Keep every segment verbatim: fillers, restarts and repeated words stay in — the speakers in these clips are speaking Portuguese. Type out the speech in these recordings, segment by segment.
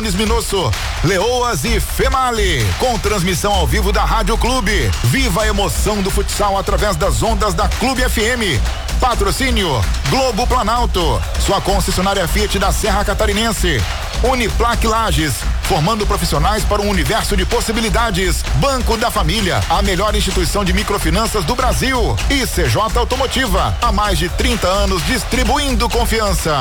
Jones Minosso, Leoas e Female, com transmissão ao vivo da Rádio Clube. Viva a emoção do futsal através das ondas da Clube F M. Patrocínio Globo Planalto, sua concessionária Fiat da Serra Catarinense. Uniplac Lages, formando profissionais para um universo de possibilidades. Banco da Família, a melhor instituição de microfinanças do Brasil. E C J Automotiva, há mais de trinta anos distribuindo confiança.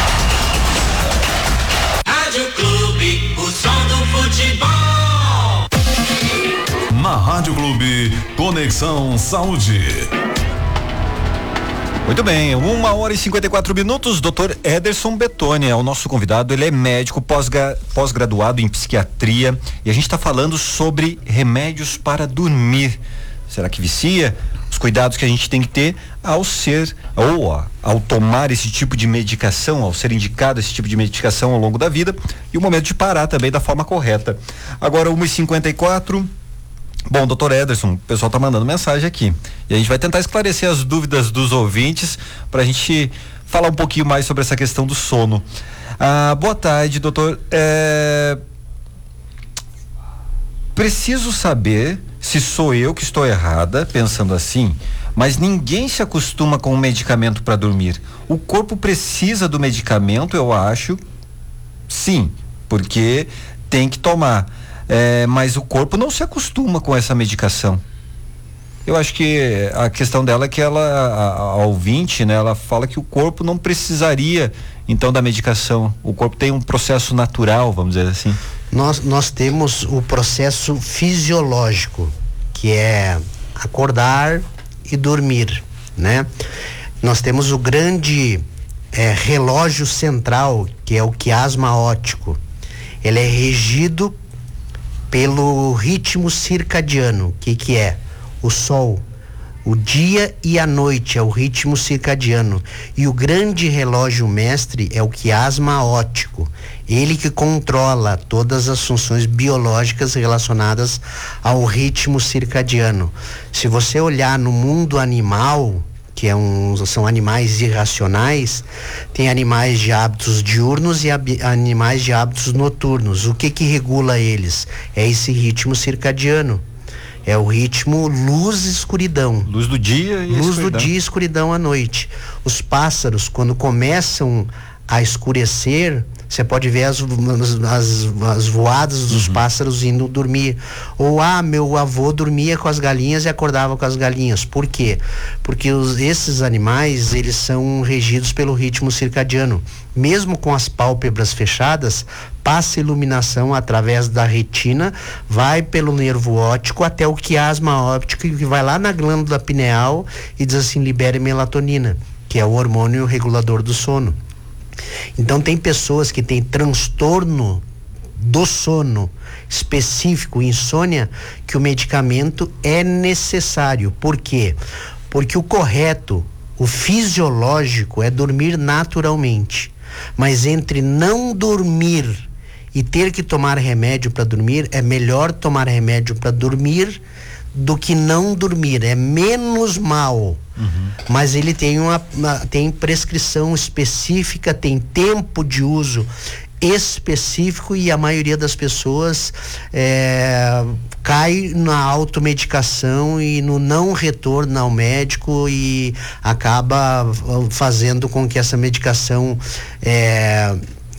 Rádio Clube, o som do futebol. Na Rádio Clube, Conexão Saúde. Muito bem, uma hora e cinquenta e quatro minutos. doutor Ederson Betoni é o nosso convidado. Ele é médico pós-gra- pós-graduado em psiquiatria e a gente está falando sobre remédios para dormir. Será que vicia? Os cuidados que a gente tem que ter ao ser ou ó, ao tomar esse tipo de medicação, ao ser indicado esse tipo de medicação ao longo da vida, e o momento de parar também da forma correta. Agora, uma e cinquenta e quatro. Bom, doutor Ederson, o pessoal tá mandando mensagem aqui e a gente vai tentar esclarecer as dúvidas dos ouvintes para a gente falar um pouquinho mais sobre essa questão do sono. Ah, boa tarde, doutor. É... Preciso saber se sou eu que estou errada pensando assim, mas ninguém se acostuma com o medicamento para dormir. O corpo precisa do medicamento, eu acho, sim, porque tem que tomar. É, mas o corpo não se acostuma com essa medicação. Eu acho que a questão dela é que ela, a, a ouvinte, né, ela fala que o corpo não precisaria então da medicação. O corpo tem um processo natural, vamos dizer assim. Nós, nós temos o processo fisiológico, que é acordar e dormir, né? Nós temos o grande é, relógio central, que é o quiasma óptico. Ele é regido pelo ritmo circadiano. O que que é? O sol, o dia e a noite é o ritmo circadiano, e o grande relógio mestre é o quiasma óptico. Ele que controla todas as funções biológicas relacionadas ao ritmo circadiano. Se você olhar no mundo animal, que é um, são animais irracionais, tem animais de hábitos diurnos e ab, animais de hábitos noturnos. O que que regula eles? É esse ritmo circadiano. É o ritmo luz e escuridão. Luz do dia e Luz escuridão. do dia e escuridão à noite. Os pássaros, quando começam a escurecer, você pode ver as, as, as voadas dos uhum. pássaros indo dormir. Ou, ah, meu avô dormia com as galinhas e acordava com as galinhas. Por quê? Porque os, esses animais, eles são regidos pelo ritmo circadiano. Mesmo com as pálpebras fechadas, passa iluminação através da retina, vai pelo nervo óptico até o quiasma óptico, que vai lá na glândula pineal e diz assim, libere melatonina, que é o hormônio regulador do sono. Então tem pessoas que têm transtorno do sono específico, insônia, que o medicamento é necessário. Por quê? Porque o correto, o fisiológico é dormir naturalmente. Mas entre não dormir e ter que tomar remédio para dormir, é melhor tomar remédio para dormir do que não dormir. É menos mal. Uhum. Mas ele tem uma, uma tem prescrição específica, tem tempo de uso específico, e a maioria das pessoas é, cai na automedicação e no não retorno ao médico, e acaba fazendo com que essa medicação é,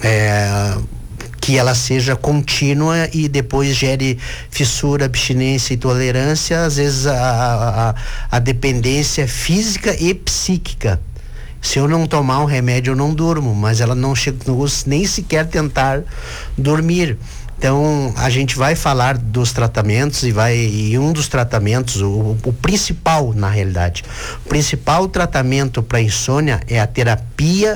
é, que ela seja contínua e depois gere fissura, abstinência e tolerância, às vezes a, a, a dependência física e psíquica. Se eu não tomar um remédio, eu não durmo, mas ela não chega nem sequer tentar dormir. Então, a gente vai falar dos tratamentos e vai, e um dos tratamentos, o, o principal, na realidade, o principal tratamento para insônia é a terapia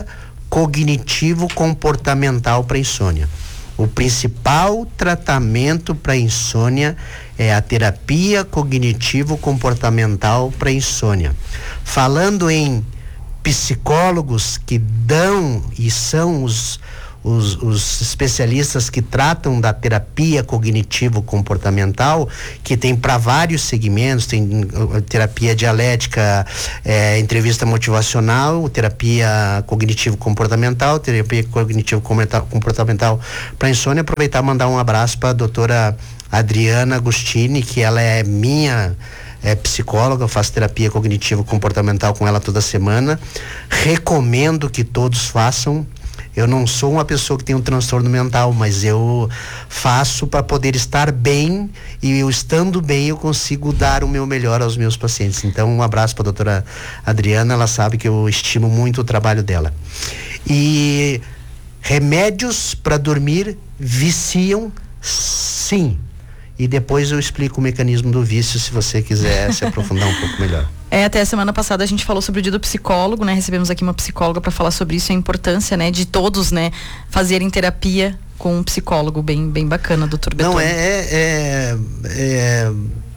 cognitivo-comportamental para insônia. O principal tratamento para insônia é a terapia cognitivo-comportamental para insônia. Falando em psicólogos que dão e são os, os, os especialistas que tratam da terapia cognitivo-comportamental, que tem para vários segmentos, tem uh, terapia dialética, é, entrevista motivacional, terapia cognitivo-comportamental, terapia cognitivo-comportamental para insônia. Aproveitar e mandar um abraço para a doutora Adriana Agostini, que ela é minha é psicóloga, eu faço terapia cognitivo-comportamental com ela toda semana. Recomendo que todos façam. Eu não sou uma pessoa que tem um transtorno mental, mas eu faço para poder estar bem, e eu estando bem eu consigo dar o meu melhor aos meus pacientes. Então, um abraço para a doutora Adriana, ela sabe que eu estimo muito o trabalho dela. E remédios para dormir viciam, sim. E depois eu explico o mecanismo do vício, se você quiser se aprofundar um pouco melhor. É, até a semana passada a gente falou sobre o dia do psicólogo, né? Recebemos aqui uma psicóloga para falar sobre isso, a importância, né, de todos, né, fazerem terapia com um psicólogo. Bem, bem bacana, doutor Bettoni. Não, é, é, é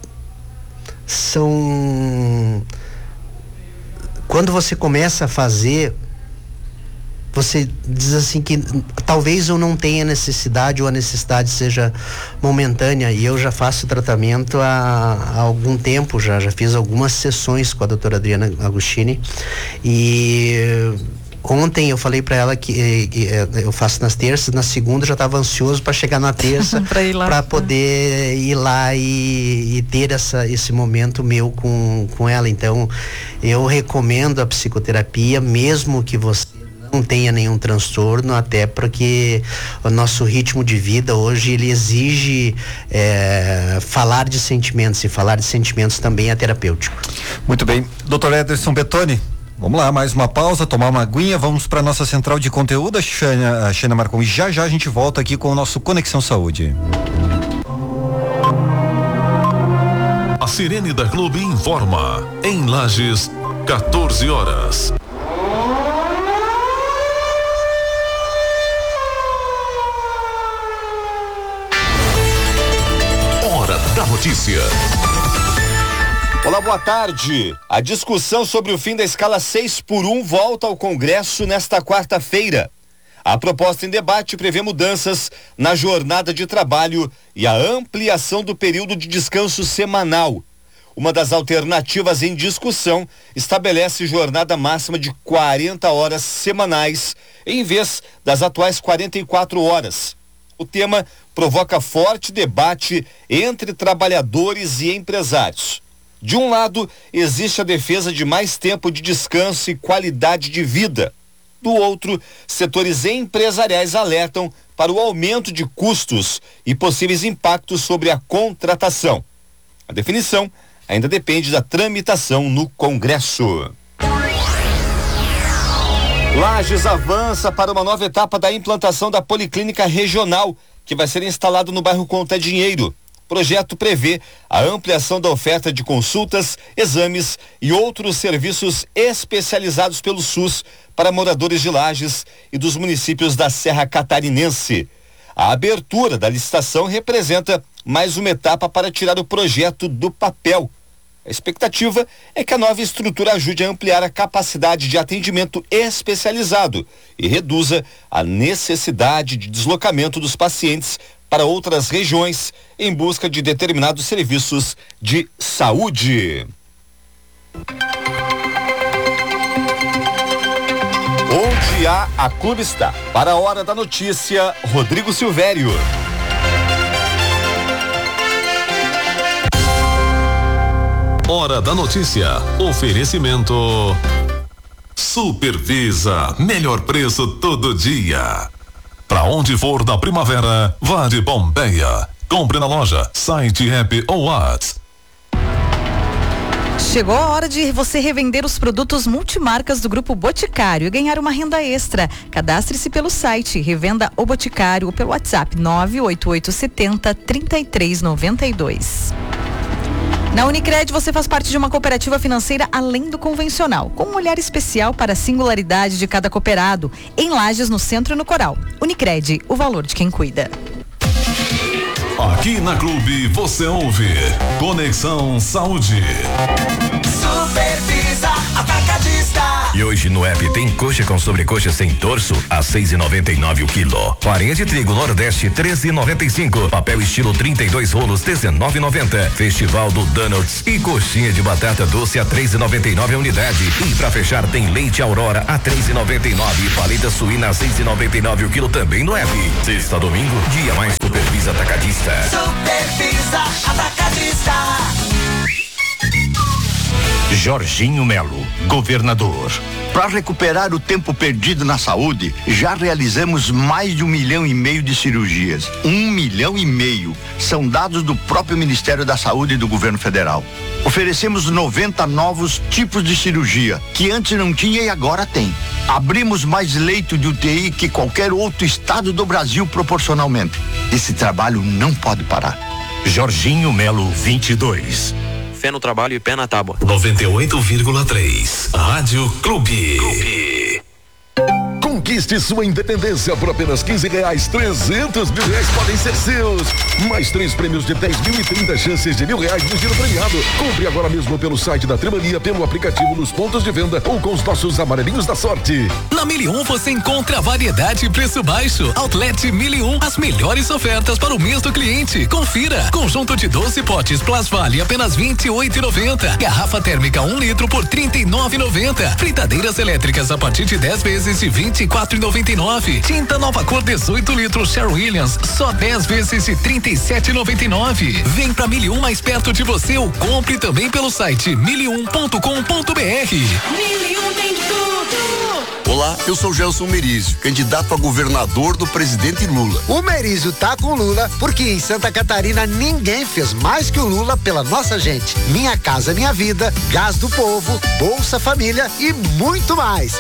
são quando você começa a fazer, você diz assim que talvez eu não tenha necessidade, ou a necessidade seja momentânea, e eu já faço tratamento há, há algum tempo, já, já fiz algumas sessões com a doutora Adriana Agostini, e ontem eu falei para ela que, que eu faço nas terças, na segunda eu já estava ansioso para chegar na terça para poder ir lá e, e ter essa, esse momento meu com, com ela. Então eu recomendo a psicoterapia, mesmo que você não tenha nenhum transtorno, até porque o nosso ritmo de vida hoje ele exige é, falar de sentimentos, e falar de sentimentos também é terapêutico. Muito bem, doutor Ederson Bettoni, vamos lá, mais uma pausa, tomar uma aguinha, vamos para nossa central de conteúdo, a Xana, a Xana Marcon, e já já a gente volta aqui com o nosso Conexão Saúde. A Sirene da Clube informa, em Lages, quatorze horas. Da notícia. Olá, boa tarde. A discussão sobre o fim da escala seis por um volta ao Congresso nesta quarta-feira. A proposta em debate prevê mudanças na jornada de trabalho e a ampliação do período de descanso semanal. Uma das alternativas em discussão estabelece jornada máxima de quarenta horas semanais, em vez das atuais quarenta e quatro horas. O tema provoca forte debate entre trabalhadores e empresários. De um lado, existe a defesa de mais tempo de descanso e qualidade de vida. Do outro, setores empresariais alertam para o aumento de custos e possíveis impactos sobre a contratação. A definição ainda depende da tramitação no Congresso. Lages avança para uma nova etapa da implantação da Policlínica Regional, que vai ser instalado no bairro Conté Dinheiro. O projeto prevê a ampliação da oferta de consultas, exames e outros serviços especializados pelo SUS para moradores de Lages e dos municípios da Serra Catarinense. A abertura da licitação representa mais uma etapa para tirar o projeto do papel. A expectativa é que a nova estrutura ajude a ampliar a capacidade de atendimento especializado e reduza a necessidade de deslocamento dos pacientes para outras regiões em busca de determinados serviços de saúde. Onde há, a Clube está. Para a hora da notícia, Rodrigo Silvério. Hora da notícia. Oferecimento Supervisa, melhor preço todo dia. Pra onde for da primavera, vá de Pompeia. Compre na loja, site, app ou WhatsApp. Chegou a hora de você revender os produtos multimarcas do Grupo Boticário e ganhar uma renda extra. Cadastre-se pelo site Revenda o Boticário ou pelo WhatsApp nove oito oito sete zero, três três nove dois. Na Unicred, você faz parte de uma cooperativa financeira além do convencional, com um olhar especial para a singularidade de cada cooperado, em Lages, no Centro e no Coral. Unicred, o valor de quem cuida. Aqui na Clube você ouve Conexão Saúde. Supervisa Atacadista. E hoje no app tem coxa com sobrecoxa sem torso a seis e noventa e nove o quilo. Farinha de trigo Nordeste treze e noventa e cinco. Papel estilo trinta e dois rolos dezenove e noventa. Festival do Donuts e coxinha de batata doce a três e noventa e nove a unidade. E pra fechar tem leite Aurora a três e noventa e nove e paleta suína a seis e noventa e nove o quilo também no app. Sexta a domingo, dia mais Supervisa Atacadista. Supervisa Atacadista. Jorginho Melo, governador. Para recuperar o tempo perdido na saúde, já realizamos mais de um milhão e meio de cirurgias. Um milhão e meio. São dados do próprio Ministério da Saúde e do Governo Federal. Oferecemos noventa novos tipos de cirurgia, que antes não tinha e agora tem. Abrimos mais leito de U T I que qualquer outro estado do Brasil proporcionalmente. Esse trabalho não pode parar. Jorginho Melo vinte e dois. Fé no trabalho e pé na tábua. noventa e oito vírgula três. Rádio Clube. Clube. Conquiste sua independência por apenas quinze reais. trezentos mil reais podem ser seus. Mais três prêmios de dez mil e trinta chances de mil reais no giro premiado. Compre agora mesmo pelo site da Trimania, pelo aplicativo nos pontos de venda ou com os nossos amarelinhos da sorte. Na Mil e Um você encontra variedade e preço baixo. Outlet Mil e Um, as melhores ofertas para o mês do cliente. Confira. Conjunto de doze potes Plasvale apenas vinte e oito e noventa. Garrafa térmica um litro por trinta e nove e noventa. Fritadeiras elétricas a partir de dez vezes de vinte e quatro e noventa e nove. Tinta Nova Cor dezoito litros Sher Williams só dez vezes de trinta e sete e noventa e nove. Vem pra Mil e Um mais perto de você ou compre também pelo site mil e um ponto com ponto br. Mil e um tem tudo. Olá, eu sou Gelson Merizio, candidato a governador do presidente Lula. O Merizio tá com Lula porque em Santa Catarina ninguém fez mais que o Lula pela nossa gente. Minha Casa Minha Vida, Gás do Povo, Bolsa Família e muito mais.